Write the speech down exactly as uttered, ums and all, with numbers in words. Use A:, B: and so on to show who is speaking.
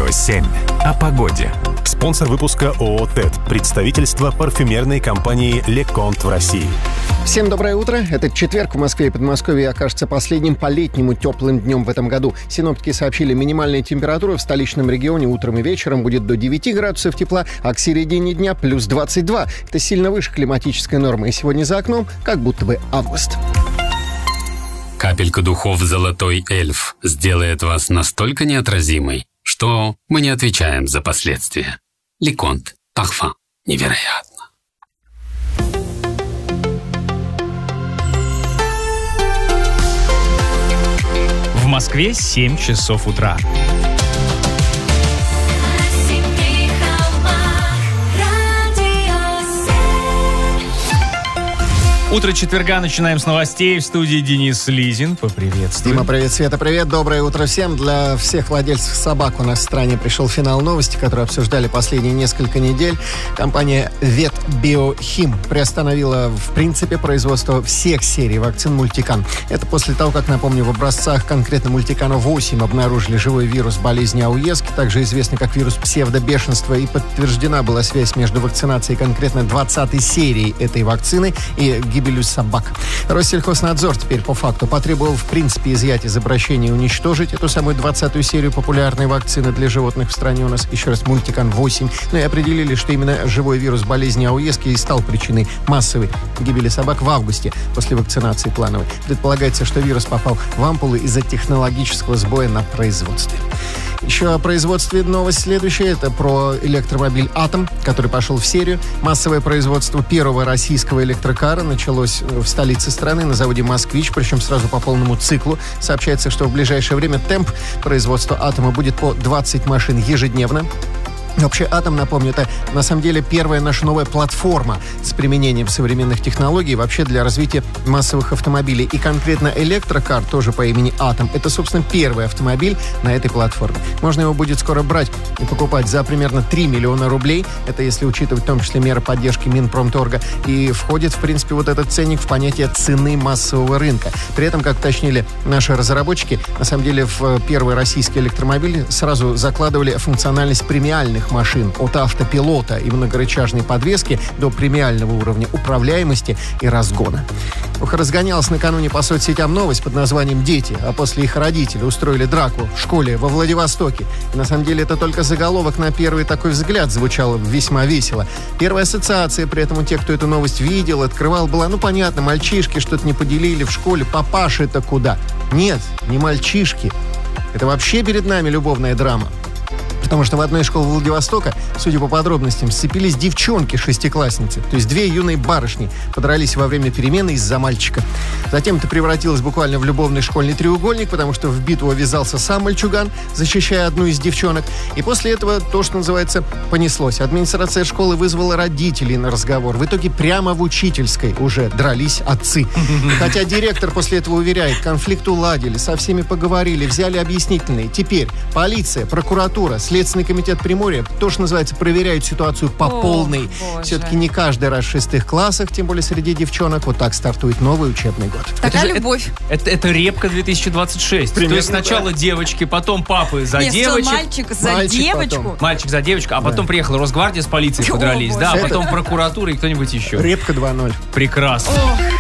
A: семь. О погоде. Спонсор выпуска ООО «ТЭД». Представительство парфюмерной компании «Леконт» в России.
B: Всем доброе утро. Этот четверг в Москве и Подмосковье окажется последним по-летнему теплым днем в этом году. Синоптики сообщили, минимальная температура в столичном регионе утром и вечером будет до девяти градусов тепла, а к середине дня плюс двадцать два. Это сильно выше климатической нормы. И сегодня за окном как будто бы август.
C: Капелька духов «Золотой эльф» сделает вас настолько неотразимой, что мы не отвечаем за последствия. Леконт. Парфум. Невероятно.
D: В Москве семь часов утра. Утро четверга начинаем с новостей. В студии Денис Лизин. Поприветствуем.
B: Дима, привет, Света, привет. Доброе утро всем. Для всех владельцев собак у нас в стране пришел финал новости, которые обсуждали последние несколько недель. Компания Ветбиохим приостановила, в принципе, производство всех серий вакцин Мультикан. Это после того, как, напомню, в образцах конкретно Мультикана восемь обнаружили живой вирус болезни Ауески, также известный как вирус псевдобешенства, и подтверждена была связь между вакцинацией конкретно двадцатой серии этой вакцины и гибелью собак. Россельхознадзор теперь по факту потребовал в принципе изъять из обращения и уничтожить эту самую двадцатую серию популярной вакцины для животных в стране у нас, еще раз, Мультикан восемь. Ну и определили, что именно живой вирус болезни Ауески и стал причиной массовой гибели собак в августе после вакцинации плановой. Предполагается, что вирус попал в ампулы из-за технологического сбоя на производстве. Еще о производстве новость следующая. Это про электромобиль «Атом», который пошел в серию. Массовое производство первого российского электрокара началось в столице страны на заводе «Москвич», причем сразу по полному циклу. Сообщается, что в ближайшее время темп производства «Атома» будет по двадцать машин ежедневно. Вообще, «Атом», напомню, это на самом деле первая наша новая платформа с применением современных технологий вообще для развития массовых автомобилей. И конкретно электрокар, тоже по имени «Атом», это, собственно, первый автомобиль на этой платформе. Можно его будет скоро брать и покупать за примерно три миллиона рублей. Это если учитывать в том числе меры поддержки Минпромторга. И входит, в принципе, вот этот ценник в понятие цены массового рынка. При этом, как уточнили наши разработчики, на самом деле в первый российский электромобиль сразу закладывали функциональность премиальных машин от автопилота и многорычажной подвески до премиального уровня управляемости и разгона. Ох, разгонялась накануне по соцсетям новость под названием «Дети», а после их родители устроили драку в школе во Владивостоке. И на самом деле это только заголовок на первый такой взгляд звучало весьма весело. Первая ассоциация при этом у тех, кто эту новость видел, открывал, была, ну понятно, мальчишки что-то не поделили в школе, папаши-то куда? Нет, не мальчишки. Это вообще перед нами любовная драма. Потому что в одной школе Владивостока, судя по подробностям, сцепились девчонки-шестиклассницы. То есть две юные барышни подрались во время перемены из-за мальчика. Затем это превратилось буквально в любовный школьный треугольник, потому что в битву ввязался сам мальчуган, защищая одну из девчонок. И после этого то, что называется, понеслось. Администрация школы вызвала родителей на разговор. В итоге прямо в учительской уже дрались отцы. Хотя директор после этого уверяет, конфликт уладили, со всеми поговорили, взяли объяснительные. Теперь полиция, прокуратура, Следственный комитет Приморья, то, что называется, проверяют ситуацию по О, полной. Боже. Все-таки не каждый раз в шестых классах, тем более среди девчонок, вот так стартует новый учебный год.
D: Такая
E: это
D: любовь.
E: Же, это, это, это репка две тысячи двадцать шесть. Примерно, то есть сначала да. девочки, потом папы за
D: Нет,
E: девочек.
D: мальчик за
B: мальчик
D: девочку.
B: Потом.
E: Мальчик за девочку, а потом да. приехала Росгвардия с полицией, подрались. О, да, а потом это... прокуратура и кто-нибудь еще.
B: Репка два ноль.
E: Прекрасно.
D: О.